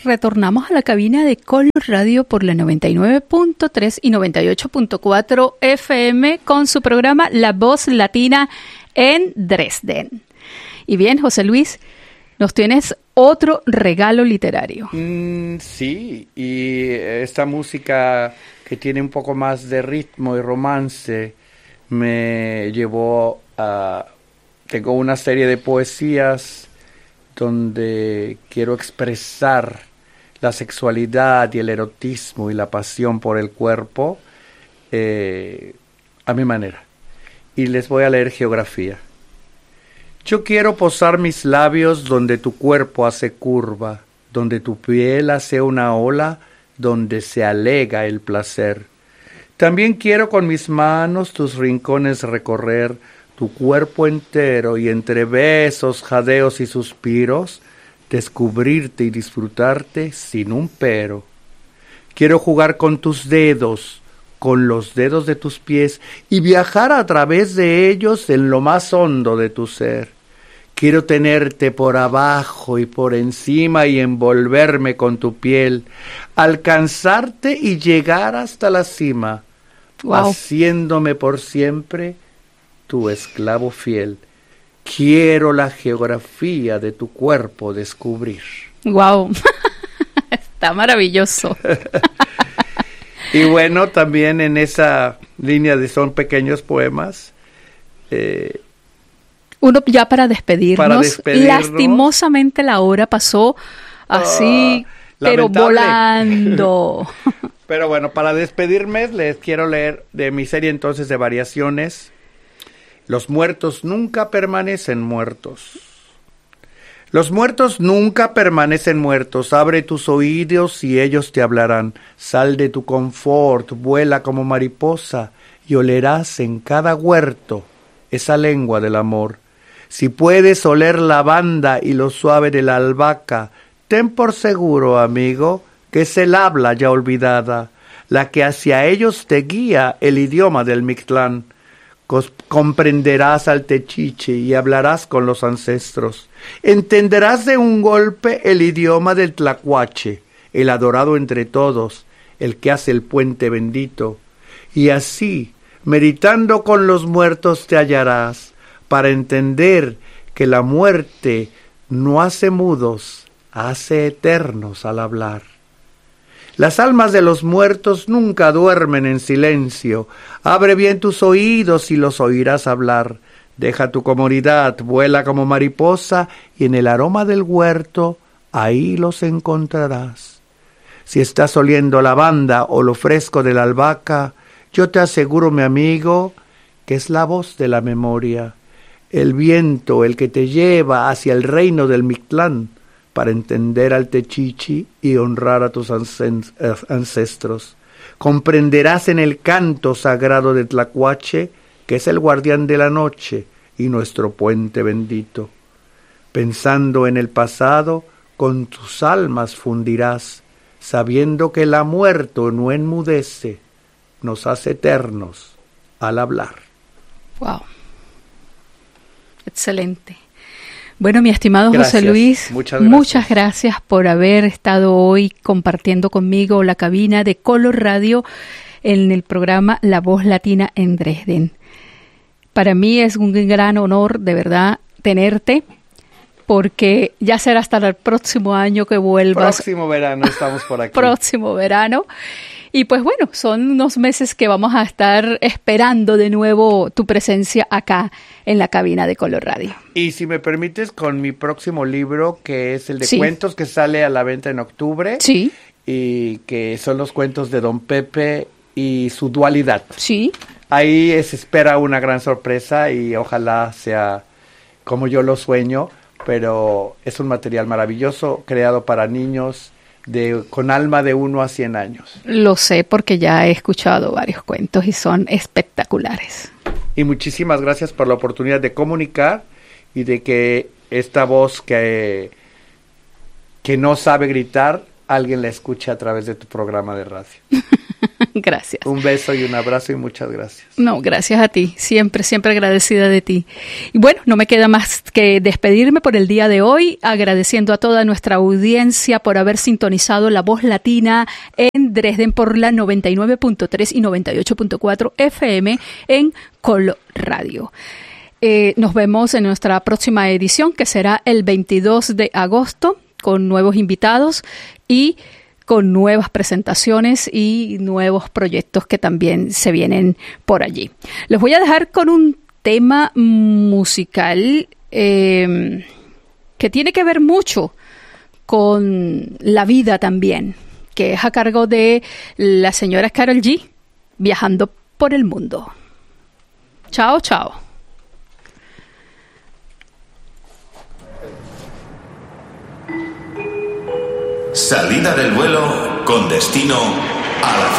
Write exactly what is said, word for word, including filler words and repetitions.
retornamos a la cabina de Color Radio por la noventa y nueve punto tres y noventa y ocho punto cuatro F M con su programa La Voz Latina en Dresden. Y bien, José Luis, nos tienes otro regalo literario. Mm, sí, y esta música que tiene un poco más de ritmo y romance me llevó a... Tengo una serie de poesías donde quiero expresar la sexualidad y el erotismo y la pasión por el cuerpo eh, a mi manera. Y les voy a leer geografía. Yo quiero posar mis labios donde tu cuerpo hace curva, donde tu piel hace una ola, donde se alega el placer. También quiero con mis manos tus rincones recorrer, tu cuerpo entero, y entre besos, jadeos y suspiros, descubrirte y disfrutarte sin un pero. Quiero jugar con tus dedos, con los dedos de tus pies, y viajar a través de ellos en lo más hondo de tu ser. Quiero tenerte por abajo y por encima y envolverme con tu piel, alcanzarte y llegar hasta la cima, wow, haciéndome por siempre tu esclavo fiel. Quiero la geografía de tu cuerpo descubrir. Wow, está maravilloso. Y bueno, también en esa línea de son pequeños poemas. Eh, Uno ya para despedirnos, para despedirnos. Lastimosamente la hora pasó así, oh, pero volando. Pero bueno, para despedirme les quiero leer de mi serie entonces de variaciones. Los muertos nunca permanecen muertos. Los muertos nunca permanecen muertos. Abre tus oídos y ellos te hablarán. Sal de tu confort, vuela como mariposa y olerás en cada huerto esa lengua del amor. Si puedes oler lavanda y lo suave de la albahaca, ten por seguro, amigo, que es el habla ya olvidada, la que hacia ellos te guía el idioma del Mictlán. Cos- comprenderás al techiche y hablarás con los ancestros. Entenderás de un golpe el idioma del tlacuache, el adorado entre todos, el que hace el puente bendito. Y así, meditando con los muertos te hallarás, para entender que la muerte no hace mudos, hace eternos al hablar. Las almas de los muertos nunca duermen en silencio. Abre bien tus oídos y los oirás hablar. Deja tu comodidad, vuela como mariposa, y en el aroma del huerto, ahí los encontrarás. Si estás oliendo lavanda o lo fresco de la albahaca, yo te aseguro, mi amigo, que es la voz de la memoria, el viento el que te lleva hacia el reino del Mictlán, para entender al techichi y honrar a tus ancestros. Comprenderás en el canto sagrado de Tlacuache, que es el guardián de la noche y nuestro puente bendito. Pensando en el pasado, con tus almas fundirás, sabiendo que la muerte no enmudece, nos hace eternos al hablar. Wow. Excelente. Bueno, mi estimado gracias, José Luis, muchas gracias. muchas gracias por haber estado hoy compartiendo conmigo la cabina de Color Radio en el programa La Voz Latina en Dresden. Para mí es un gran honor, de verdad, tenerte, porque ya será hasta el próximo año que vuelvas. Próximo verano estamos por aquí. Próximo verano. Y pues bueno, son unos meses que vamos a estar esperando de nuevo tu presencia acá en la cabina de Color Radio. Y si me permites, con mi próximo libro, que es el de sí. cuentos, que sale a la venta en octubre. Sí. Y que son los cuentos de Don Pepe y su dualidad. Sí. Ahí se espera una gran sorpresa y ojalá sea como yo lo sueño, pero es un material maravilloso creado para niños de con alma de uno a cien años. Lo sé porque ya he escuchado varios cuentos y son espectaculares. Y muchísimas gracias por la oportunidad de comunicar y de que esta voz que, que no sabe gritar, alguien la escuche a través de tu programa de radio. Gracias. Un beso y un abrazo y muchas gracias. No, gracias a ti. Siempre, siempre agradecida de ti. Y bueno, no me queda más que despedirme por el día de hoy, agradeciendo a toda nuestra audiencia por haber sintonizado La Voz Latina en Dresden por la noventa y nueve punto tres y noventa y ocho punto cuatro F M en Colo Radio. Eh, nos vemos en nuestra próxima edición, que será el veintidós de agosto, con nuevos invitados y con nuevas presentaciones y nuevos proyectos que también se vienen por allí. Los voy a dejar con un tema musical eh, que tiene que ver mucho con la vida también, que es a cargo de la señora Karol G, Viajando por el Mundo. Chao, chao. Salida del vuelo con destino a la